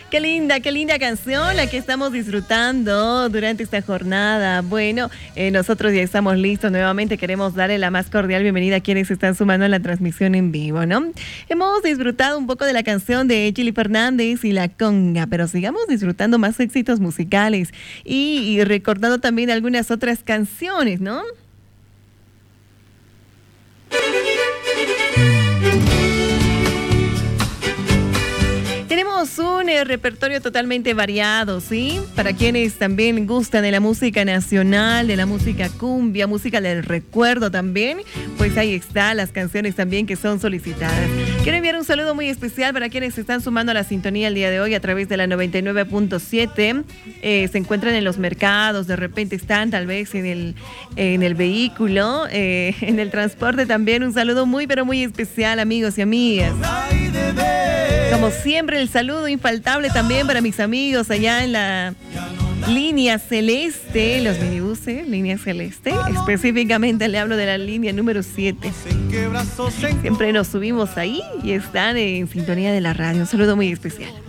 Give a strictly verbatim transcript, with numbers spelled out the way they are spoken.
Qué linda, qué linda canción la que estamos disfrutando durante esta jornada. Bueno, eh, nosotros ya estamos listos nuevamente. Queremos darle la más cordial bienvenida a quienes se están sumando a la transmisión en vivo, ¿no? Hemos disfrutado un poco de la canción de Chili Fernández y La Conga, pero sigamos disfrutando más éxitos musicales y, y recordando también algunas otras canciones, ¿no? Tenemos un eh, repertorio totalmente variado, ¿sí? Para quienes también gustan de la música nacional, de la música cumbia, música del recuerdo también, pues ahí están las canciones también que son solicitadas. Quiero enviar un saludo muy especial para quienes se están sumando a la sintonía el día de hoy a través de la noventa y nueve punto siete. Eh, se encuentran en los mercados, de repente están tal vez en el, en el vehículo, eh, en el transporte también. Un saludo muy, pero muy especial, amigos y amigas. Como siempre, el saludo infaltable también para mis amigos allá en la línea celeste, los minibuses, línea celeste. Específicamente le hablo de la línea número siete. Siempre nos subimos ahí y están en sintonía de la radio. Un saludo muy especial.